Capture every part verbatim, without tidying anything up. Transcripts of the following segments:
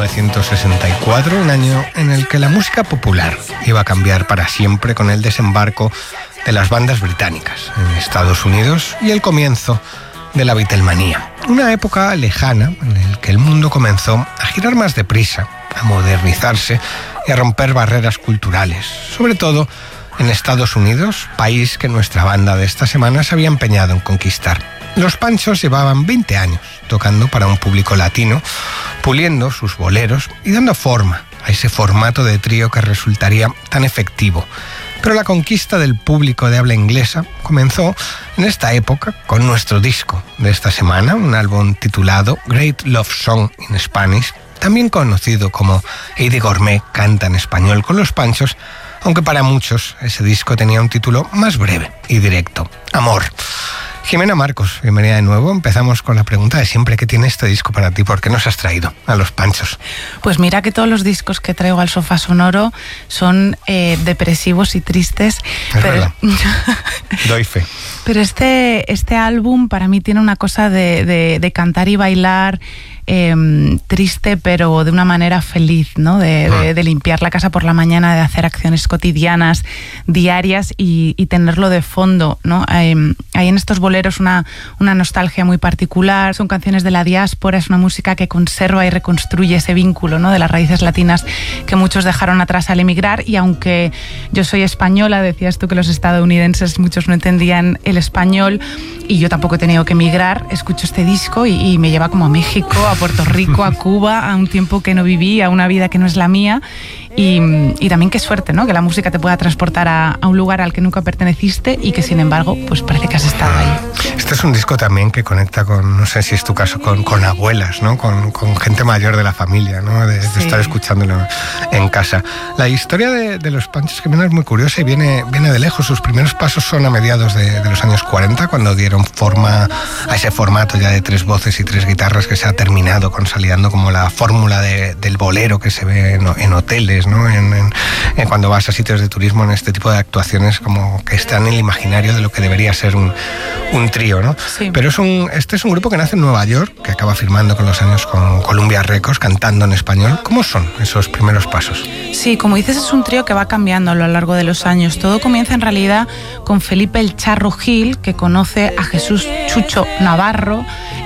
novecientos sesenta y cuatro, un año en el que la música popular iba a cambiar para siempre con el desembarco de las bandas británicas en Estados Unidos y el comienzo de la Beatlemanía. Una época lejana en la que el mundo comenzó a girar más deprisa, a modernizarse y a romper barreras culturales, sobre todo en Estados Unidos, país que nuestra banda de esta semana se había empeñado en conquistar. Los Panchos llevaban veinte años tocando para un público latino, puliendo sus boleros y dando forma a ese formato de trío que resultaría tan efectivo. Pero la conquista del público de habla inglesa comenzó en esta época con nuestro disco de esta semana, un álbum titulado Great Love Song in Spanish, también conocido como Eddie Gourmet canta en español con los Panchos, aunque para muchos ese disco tenía un título más breve y directo: Amor. Jimena Marcos, bienvenida de nuevo. Empezamos con la pregunta de siempre: ¿qué tiene este disco para ti? ¿Por qué nos has traído a los Panchos? Pues mira que todos los discos que traigo al Sofá Sonoro son eh, depresivos y tristes. Es pero... verdad. Doy fe. Pero este, este álbum para mí tiene una cosa de, de, de cantar y bailar eh, triste, pero de una manera feliz, ¿no? De, de, de limpiar la casa por la mañana, de hacer acciones cotidianas, diarias y, y tenerlo de fondo, ¿no? Hay, hay en estos boleros una, una nostalgia muy particular, son canciones de la diáspora, es una música que conserva y reconstruye ese vínculo, ¿no? De las raíces latinas que muchos dejaron atrás al emigrar, y aunque yo soy española, decías tú que los estadounidenses muchos no entendían el español y yo tampoco he tenido que emigrar, escucho este disco y, y me lleva como a México, a Puerto Rico, a Cuba, a un tiempo que no viví, a una vida que no es la mía. Y, y también qué suerte, ¿no? Que la música te pueda transportar a, a un lugar al que nunca perteneciste y que sin embargo pues parece que has estado ahí. Este es un disco también que conecta con, no sé si es tu caso, con, con abuelas, ¿no? Con, con gente mayor de la familia, ¿no? De, sí. de estar escuchándolo en casa. La historia de, de los Panchos que es muy curiosa y viene, viene de lejos. Sus primeros pasos son a mediados de, de los años cuarenta, cuando dieron forma a ese formato ya de tres voces y tres guitarras que se ha terminado consolidando como la fórmula de, del bolero que se ve en, en hoteles, ¿no? En, en, en cuando vas a sitios de turismo, en este tipo de actuaciones como que están en el imaginario de lo que debería ser un, un trío, ¿no? Sí. Pero es un, este es un grupo que nace en Nueva York, que acaba firmando con los años con Columbia Records, cantando en español. ¿Cómo son esos primeros pasos? Sí, como dices, es un trío que va cambiando a lo largo de los años. Todo comienza en realidad con Felipe el Charro Gil, que conoce a Jesús Chucho Navarro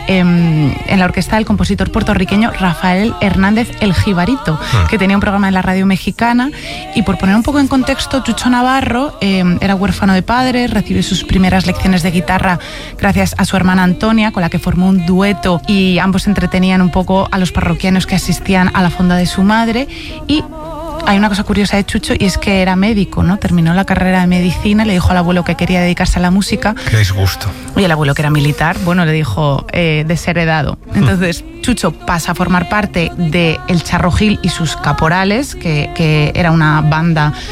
en la orquesta del compositor puertorriqueño Rafael Hernández el Jibarito, ah. que tenía un programa en la radio mexicana. Y por poner un poco en contexto, Chucho Navarro eh, era huérfano de padre, recibió sus primeras lecciones de guitarra gracias a su hermana Antonia, con la que formó un dueto, y ambos entretenían un poco a los parroquianos que asistían a la fonda de su madre. Y hay una cosa curiosa de Chucho, y es que era médico, ¿no? Terminó la carrera de medicina, le dijo al abuelo que quería dedicarse a la música. Qué disgusto. Y el abuelo, que era militar, bueno, le dijo eh, desheredado. Entonces Chucho pasa a formar parte de El Charro Gil y sus Caporales, que, que era una banda